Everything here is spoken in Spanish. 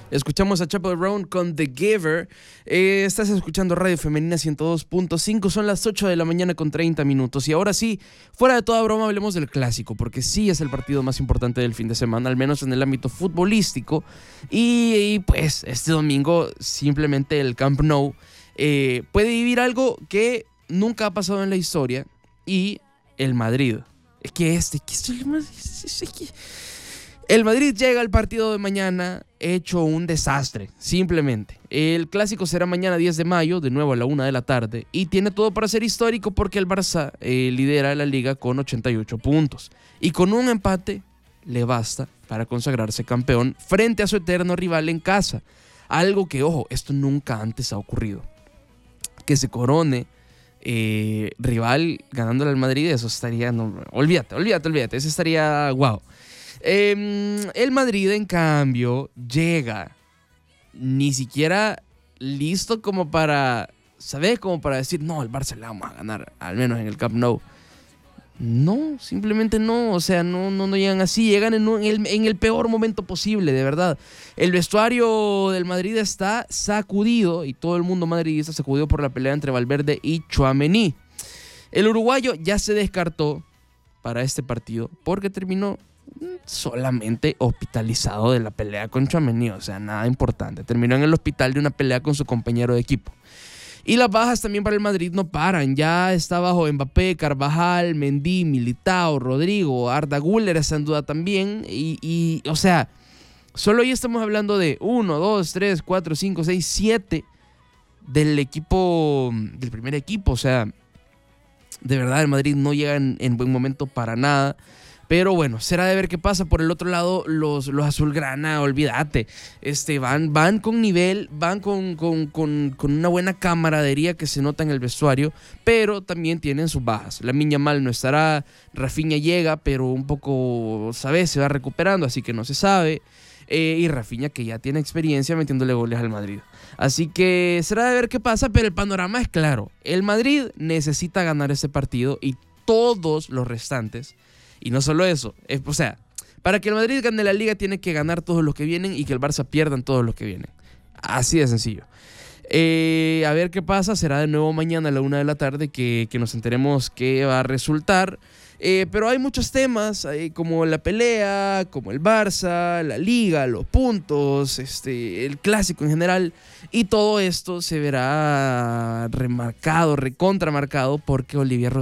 Escuchamos a Chappell Roan con The Giver. Estás escuchando Radio Femenina 102.5. Son las 8 de la mañana con 30 minutos. Y ahora sí, fuera de toda broma, hablemos del clásico, porque sí es el partido más importante del fin de semana, al menos en el ámbito futbolístico. Y pues este domingo simplemente el Camp Nou puede vivir algo que nunca ha pasado en la historia. Y el Madrid. El Madrid llega al partido de mañana hecho un desastre, simplemente. El clásico será mañana 10 de mayo, de nuevo a la 1 de la tarde, y tiene todo para ser histórico porque el Barça lidera la liga con 88 puntos. Y con un empate le basta para consagrarse campeón frente a su eterno rival en casa. Algo que, ojo, esto nunca antes ha ocurrido. Que se corone rival ganándole al Madrid, eso estaría... No, olvídate, eso estaría guau. El Madrid, en cambio, llega ni siquiera listo como para, ¿sabes? Como para decir, no, el Barça le vamos a ganar, al menos en el Camp Nou. No, simplemente no, o sea, no llegan así, llegan en el peor momento posible, de verdad. El vestuario del Madrid está sacudido y todo el mundo madridista sacudido por la pelea entre Valverde y Tchouaméni. El uruguayo ya se descartó para este partido porque terminó solamente hospitalizado de la pelea con Tchouaméni, o sea, nada importante. Terminó en el hospital de una pelea con su compañero de equipo. Y las bajas también para el Madrid no paran. Ya está bajo Mbappé, Carvajal, Mendy, Militao, Rodrigo, Arda Güler está en duda también. Y o sea, solo ahí estamos hablando de 1, 2, 3, 4, 5, 6, 7 del equipo, del primer equipo. O sea, de verdad el Madrid no llega en buen momento para nada. Pero bueno, será de ver qué pasa. Por el otro lado, los azulgrana, olvídate, van con nivel, van con una buena camaradería que se nota en el vestuario, pero también tienen sus bajas. Lamine Yamal no estará, Rafinha llega, pero un poco, ¿sabes? Se va recuperando, así que no se sabe. Y Rafinha, que ya tiene experiencia metiéndole goles al Madrid. Así que será de ver qué pasa, pero el panorama es claro. El Madrid necesita ganar ese partido y todos los restantes. Y no solo eso, o sea, para que el Madrid gane la Liga tiene que ganar todos los que vienen y que el Barça pierdan todos los que vienen. Así de sencillo. A ver qué pasa, será de nuevo mañana a la 1 de la tarde que nos enteremos qué va a resultar. Pero hay muchos temas, como la pelea, como el Barça, la Liga, los puntos, el clásico en general. Y todo esto se verá recontramarcado porque Olivier Rodríguez